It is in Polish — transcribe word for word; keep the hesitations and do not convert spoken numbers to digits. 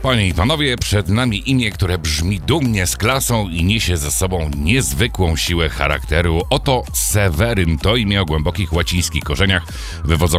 Panie i panowie, przed nami imię, które brzmi dumnie z klasą i niesie ze sobą niezwykłą siłę charakteru. Oto Seweryn. To imię o głębokich łacińskich korzeniach wywodzących